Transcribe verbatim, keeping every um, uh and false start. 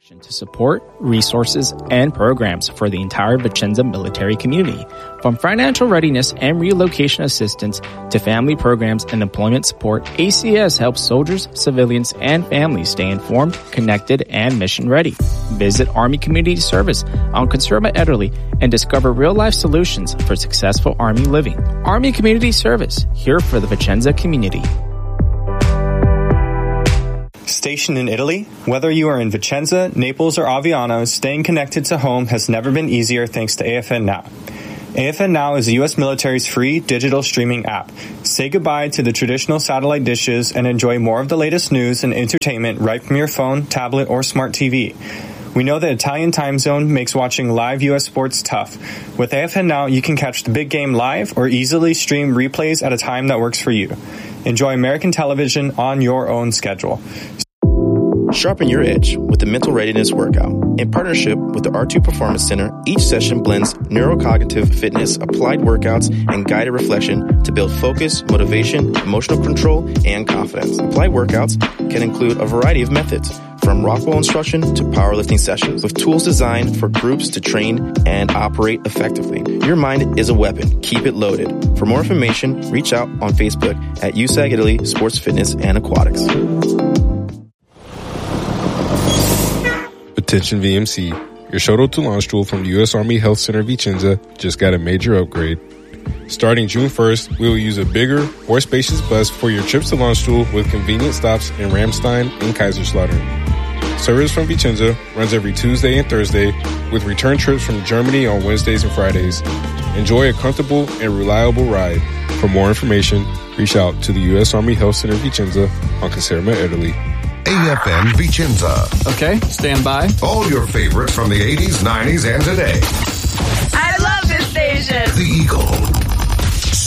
to support, resources, and programs for the entire Vicenza military community. From financial readiness and relocation assistance to family programs and employment support, A C S helps soldiers, civilians, and families stay informed, connected, and mission ready. Visit Army Community Service on Conserva Italy and discover real-life solutions for successful Army living. Army Community Service, here for the Vicenza community. Stationed in Italy? Whether you are in Vicenza, Naples, or Aviano, staying connected to home has never been easier thanks to A F N Now. A F N Now is the U S military's free digital streaming app. Say goodbye to the traditional satellite dishes and enjoy more of the latest news and entertainment right from your phone, tablet, or smart T V. We know the Italian time zone makes watching live U S sports tough. With A F N Now, you can catch the big game live or easily stream replays at a time that works for you. Enjoy American television on your own schedule. Sharpen your edge with the Mental Readiness Workout. In partnership with the R two Performance Center, each session blends neurocognitive fitness, applied workouts, and guided reflection to build focus, motivation, emotional control, and confidence. Applied workouts can include a variety of methods, from Rockwell instruction to powerlifting sessions, with tools designed for groups to train and operate effectively. Your mind is a weapon. Keep it loaded. For more information, reach out on Facebook at U S A G Italy Sports Fitness and Aquatics. Attention V M C, your shuttle to launch tool from the U S Army Health Center Vicenza just got a major upgrade. Starting June first, we will use a bigger, more spacious bus for your trips to launch tool with convenient stops in Ramstein and Kaiserslautern. Service from Vicenza runs every Tuesday and Thursday, with return trips from Germany on Wednesdays and Fridays. Enjoy a comfortable and reliable ride. For more information, reach out to the U S Army Health Center Vicenza on Caserma, Italy. A F N Vicenza. Okay, stand by. All your favorites from the eighties, nineties, and today.